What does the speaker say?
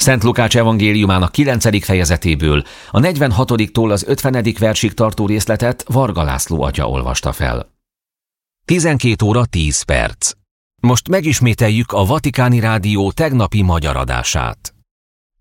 Szent Lukács evangéliumának 9. fejezetéből a 46-tól az 50. versig tartó részletet Varga László atya olvasta fel. 12 óra 10 perc. Most megismételjük a Vatikáni Rádió tegnapi magyar adását.